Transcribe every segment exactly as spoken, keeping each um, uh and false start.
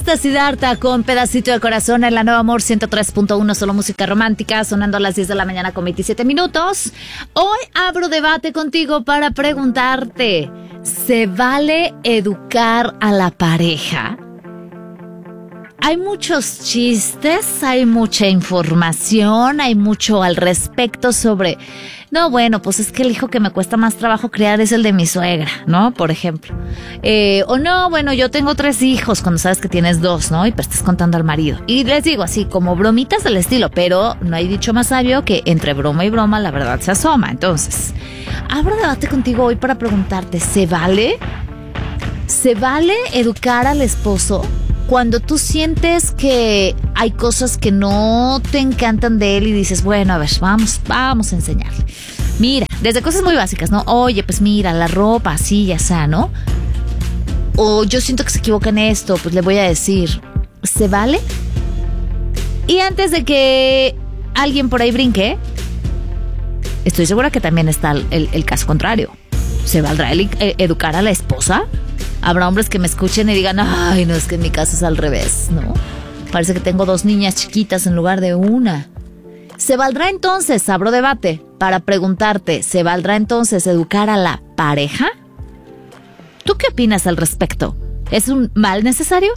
está Siddhartha con Pedacito de Corazón en la Nueva Amor ciento tres punto uno, solo música romántica, sonando a las diez de la mañana con veintisiete minutos. Hoy abro debate contigo para preguntarte, ¿se vale educar a la pareja? Hay muchos chistes, hay mucha información, hay mucho al respecto sobre... No, bueno, pues es que el hijo que me cuesta más trabajo criar es el de mi suegra, ¿no? Por ejemplo. Eh, o no, bueno, yo tengo tres hijos cuando sabes que tienes dos, ¿no? Y pues estás contando al marido. Y les digo así, como bromitas del estilo, pero no hay dicho más sabio que entre broma y broma la verdad se asoma. Entonces, abro debate contigo hoy para preguntarte, ¿se vale? ¿Se vale educar al esposo? Cuando tú sientes que hay cosas que no te encantan de él y dices, bueno, a ver, vamos, vamos a enseñarle. Mira, desde cosas muy básicas, ¿no? Oye, pues mira, la ropa, así, ya está, ¿no? O yo siento que se equivoca en esto, pues le voy a decir, ¿se vale? Y antes de que alguien por ahí brinque, estoy segura que también está el, el, el caso contrario. ¿Se valdrá el, el educar a la esposa? Habrá hombres que me escuchen y digan, ay, no, es que en mi caso es al revés, ¿no? Parece que tengo dos niñas chiquitas en lugar de una. ¿Se valdrá entonces, abro debate, para preguntarte, ¿se valdrá entonces educar a la pareja? ¿Tú qué opinas al respecto? ¿Es un mal necesario?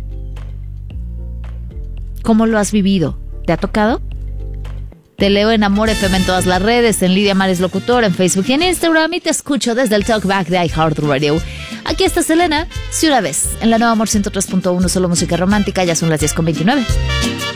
¿Cómo lo has vivido? ¿Te ha tocado? Te leo en Amor F M en todas las redes, en Lidia Mares Locutor, en Facebook y en Instagram, y te escucho desde el Talkback de iHeartRadio. Aquí está Selena, si una vez, en la Nueva Amor ciento tres punto uno, solo música romántica, ya son las diez con veintinueve.